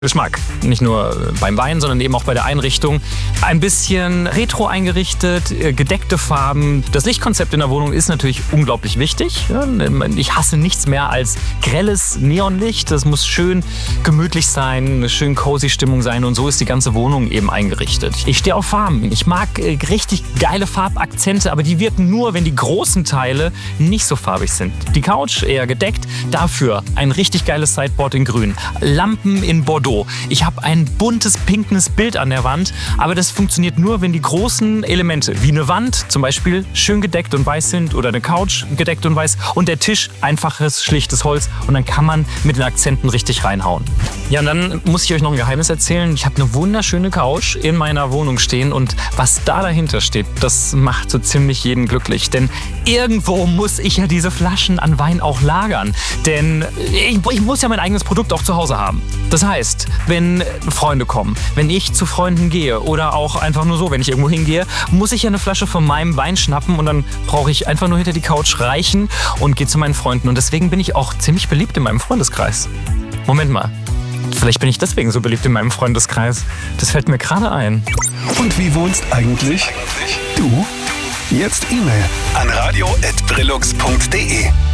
Geschmack. Nicht nur beim Wein, sondern eben auch bei der Einrichtung. Ein bisschen retro eingerichtet, gedeckte Farben. Das Lichtkonzept in der Wohnung ist natürlich unglaublich wichtig. Ich hasse nichts mehr als grelles Neonlicht. Das muss schön gemütlich sein, eine schön cozy Stimmung sein und so ist die ganze Wohnung eben eingerichtet. Ich stehe auf Farben. Ich mag richtig geile Farbakzente, aber die wirken nur, wenn die großen Teile nicht so farbig sind. Die Couch eher gedeckt, dafür ein richtig geiles Sideboard in grün. Lampen in Bordeaux. Ich habe ein buntes, pinkes Bild an der Wand, aber das funktioniert nur, wenn die großen Elemente, wie eine Wand zum Beispiel, schön gedeckt und weiß sind oder eine Couch gedeckt und weiß und der Tisch einfaches, schlichtes Holz und dann kann man mit den Akzenten richtig reinhauen. Ja, und dann muss ich euch noch ein Geheimnis erzählen. Ich habe eine wunderschöne Couch in meiner Wohnung stehen und was da dahinter steht, das macht so ziemlich jeden glücklich. Denn irgendwo muss ich ja diese Flaschen an Wein auch lagern. Denn ich muss ja mein eigenes Produkt auch zu Hause haben. Das heißt, wenn Freunde kommen, wenn ich zu Freunden gehe oder auch einfach nur so, wenn ich irgendwo hingehe, muss ich ja eine Flasche von meinem Wein schnappen und dann brauche ich einfach nur hinter die Couch reichen und gehe zu meinen Freunden. Und deswegen bin ich auch ziemlich beliebt in meinem Freundeskreis. Moment mal. Vielleicht bin ich deswegen so beliebt in meinem Freundeskreis. Das fällt mir gerade ein. Und wie wohnst eigentlich du? Jetzt E-Mail an radio@brillux.de.